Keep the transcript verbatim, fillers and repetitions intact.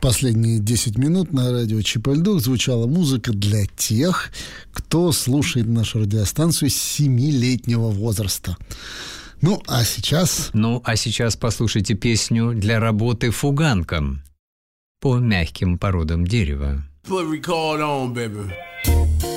Последние десять минут на радио Чип-Эль-Дух звучала музыка для тех, кто слушает нашу радиостанцию с семилетнего возраста. Ну, а сейчас... Ну, а сейчас послушайте песню для работы фуганком по мягким породам дерева. Put record on, baby.